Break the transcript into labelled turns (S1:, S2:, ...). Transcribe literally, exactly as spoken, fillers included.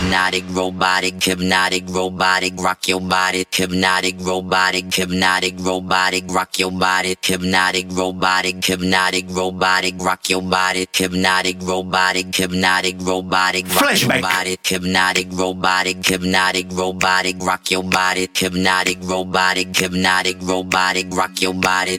S1: hypnotic, robotic, hypnotic, robotic, rock your body, hypnotic, robotic, hypnotic, robotic, rock your body, hypnotic, robotic, hypnotic, robotic, rock your body, hypnotic, robotic, hypnotic, robotic, rock your body, hypnotic, robotic, hypnotic, robotic, rock your body, hypnotic, robotic, hypnotic, robotic, rock your body.